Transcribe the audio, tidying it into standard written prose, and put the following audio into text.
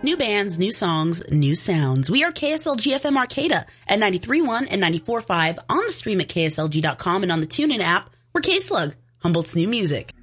New bands, new songs, new sounds. We are KSLG FM Arcata at 93.1 and 94.5 on the stream at KSLG.com and on the TuneIn app. We're K-Slug, Humboldt's new music.